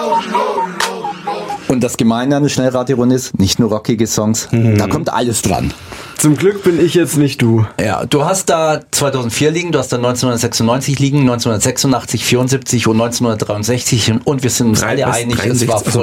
Und das Gemeine an der Schnellraterunde ist, nicht nur rockige Songs, da kommt alles dran. Zum Glück bin ich jetzt nicht du. Ja, du hast da 2004 liegen, du hast da 1996 liegen, 1986, 74 und 1963 und wir sind uns alle einig, es war